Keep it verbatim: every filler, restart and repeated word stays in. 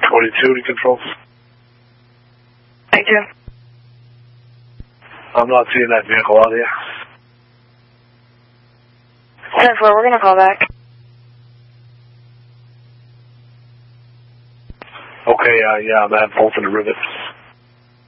twenty-two to control. Thank you. I'm not seeing that vehicle out here. ten four, we're going to call back. Okay, uh, yeah, I'm at both of the rivets.